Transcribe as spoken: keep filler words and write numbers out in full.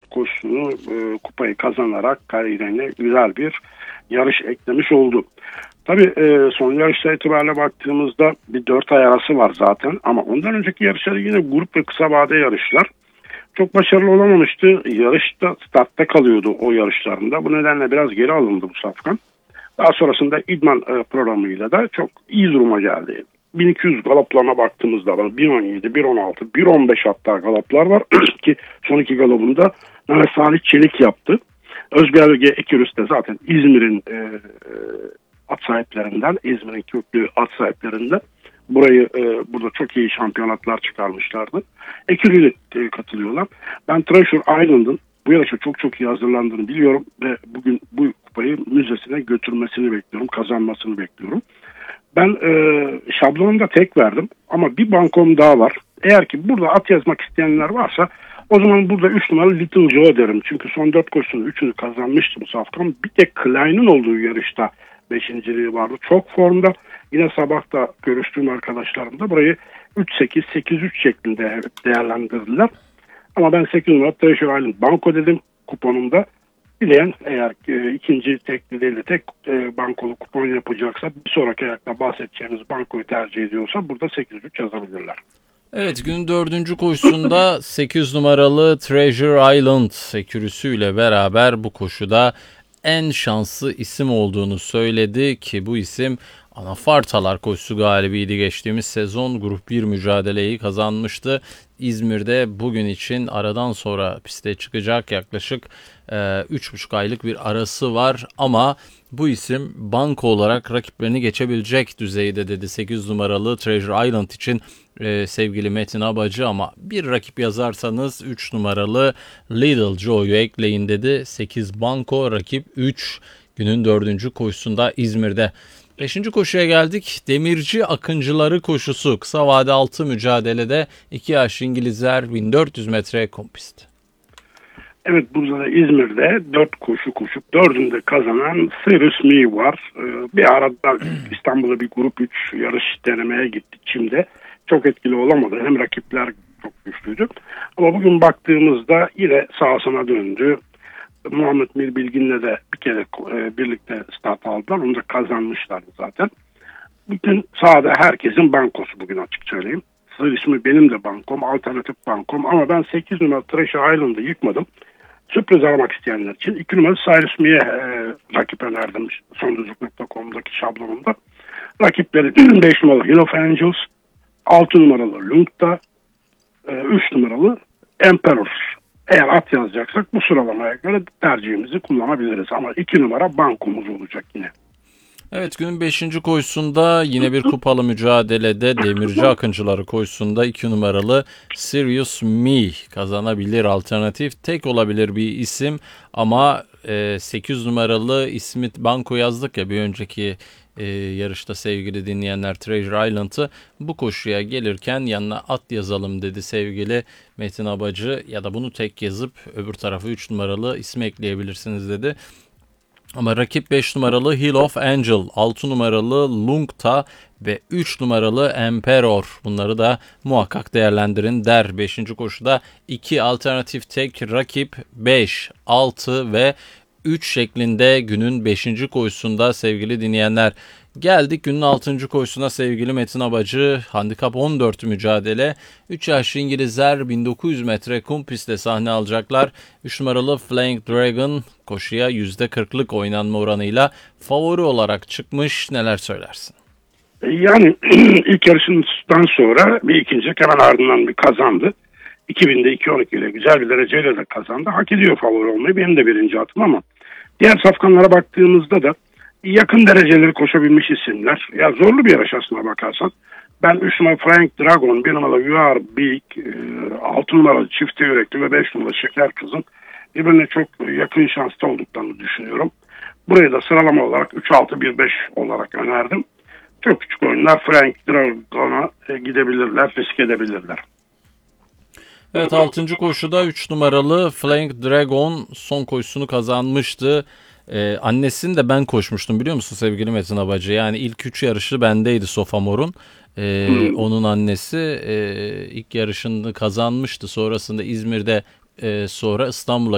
koşusunu e, kupayı kazanarak kariyerine güzel bir yarış eklemiş oldu. Tabii e, son yarışta itibariyle baktığımızda bir dört ay arası var zaten ama ondan önceki yarışlar yine grup ve kısa vade yarışlar. Çok başarılı olamamıştı. Yarışta startta kalıyordu o yarışlarında. Bu nedenle biraz geri alındı bu safkan. Daha sonrasında idman e, programıyla da çok iyi duruma geldi. bin iki yüz galoplarına baktığımızda var. bir on yedi, bir on altı, bir on beş hatta galoplar var ki son iki galopunda Mehmet Salih Çelik yaptı. Özbelge Ekürüs de zaten İzmir'in e, e, at sahiplerinden, İzmir'in köklü at sahiplerinden. Burayı e, burada çok iyi şampiyonatlar çıkarmışlardı. Ekürü'yle e, katılıyorlar. Ben Treasure Island'ın bu yarışa çok çok iyi hazırlandığını biliyorum ve bugün bu kupayı müzesine götürmesini bekliyorum, kazanmasını bekliyorum. Ben e, şablonunda tek verdim ama bir bankom daha var. Eğer ki burada at yazmak isteyenler varsa o zaman burada üç numaralı Little Joe derim. Çünkü son dört koşusunun üçünü kazanmıştı bu safkan. Bir tek Klein'in olduğu yarışta beşinciliği vardı. Çok formda. Yine sabah da görüştüğüm arkadaşlarım da burayı üç sekiz, sekiz üç şeklinde değerlendirdiler. Ama ben sekiz numara Treasure Island banko dedim kuponumda. Dileyen eğer e, ikinci tekli değil de tek e, bankolu kupon yapacaksa bir sonraki ayakta bahsedeceğimiz bankoyu tercih ediyorsa burada sekiz üç yazabilirler. Evet, günün dördüncü koşusunda sekiz numaralı Treasure Island ekürüsüyle beraber bu koşuda en şanslı isim olduğunu söyledi ki bu isim Anafartalar koşusu galibiydi. Geçtiğimiz sezon grup bir mücadeleyi kazanmıştı. İzmir'de bugün için aradan sonra piste çıkacak, yaklaşık üç buçuk aylık bir arası var ama bu isim banko olarak rakiplerini geçebilecek düzeyde dedi sekiz numaralı Treasure Island için e, sevgili Metin Abacı, ama bir rakip yazarsanız üç numaralı Little Joe'yu ekleyin dedi. sekiz banko, rakip üç, günün dördüncü koşusunda İzmir'de. Beşinci koşuya geldik. Demirci Akıncıları koşusu. Kısa vade altı mücadelede iki yaş İngilizler bin dört yüz metre kum pist. Evet, burada da İzmir'de dört koşu koşup dördünde kazanan Serious Me var. Bir arada İstanbul'da bir grup üç yarış denemeye gitti Çim'de. Çok etkili olamadı. Hem rakipler çok güçlüydü. Ama bugün baktığımızda yine sahasına döndü. Muhammed Mir Bilgin'le de bir kere e, birlikte start aldılar. Onu da kazanmışlardı zaten. Bütün sahada herkesin bankosu bugün, açık söyleyeyim. Sır ismi benim de bankom, alternatif bankom. Ama ben sekiz numaralı Treasure Island'ı yıkmadım. Sürpriz aramak isteyenler için iki numaralı Cyrus Me'ye e, rakip önerdim sonduzluk nokta com'daki şablonumda. Rakipleri beş numaralı Hill of Angels, altı numaralı Lung'da, e, üç numaralı Emperor. Eğer at yazacaksak bu sıralamaya göre tercihimizi kullanabiliriz. Ama iki numara bankomuz olacak yine. Evet, günün beşinci koşusunda yine bir kupalı mücadelede Demirci Akıncıları koşusunda iki numaralı Serious Me kazanabilir, alternatif tek olabilir bir isim ama e, sekiz numaralı ismi banko yazdık ya bir önceki e, yarışta sevgili dinleyenler, Treasure Island'ı bu koşuya gelirken yanına at yazalım dedi sevgili Metin Abacı, ya da bunu tek yazıp öbür tarafı üç numaralı ismi ekleyebilirsiniz dedi. Ama rakip beş numaralı Hill of Angel, altı numaralı Lungta ve üç numaralı Emperor. Bunları da muhakkak değerlendirin der. beşinci koşuda iki alternatif tek, rakip beş, altı ve üç şeklinde günün beşinci koşusunda sevgili dinleyenler. Geldik günün altıncı koşusuna sevgili Metin Abacı. Handikap on dört mücadele. üç yaşlı İngilizler bin dokuz yüz metre kum pistte sahne alacaklar. üç numaralı Flying Dragon koşuya yüzde kırklık oynanma oranıyla favori olarak çıkmış. Neler söylersin? Yani ilk yarışından sonra bir ikincilik, hemen ardından bir kazandı. iki binde iki on iki ile güzel bir dereceyle de kazandı. Hak ediyor favori olmayı. Benim de birinci atım ama diğer safkanlara baktığımızda da yakın dereceleri koşabilmiş isimler. Ya zorlu bir yarış aslına bakarsan. Ben üç numaralı Frank Dragon, bir numaralı You Are Big, altı numaralı Çifte Yürekli ve beş numaralı Şeker Kız'ın birbirine çok yakın şanslı olduklarını düşünüyorum. Burayı da sıralama olarak üç altı bir beş olarak önerdim. Çok küçük oyunlar Frank Dragon'a gidebilirler, risk edebilirler. Evet, altıncı koşuda üç numaralı Flying Dragon son koşusunu kazanmıştı. Ee, annesini de ben koşmuştum biliyor musun sevgili Metin Abacı? Yani ilk üç yarışı bendeydi Sofamor'un. Ee, hmm. Onun annesi e, ilk yarışını kazanmıştı. Sonrasında İzmir'de e, sonra İstanbul'a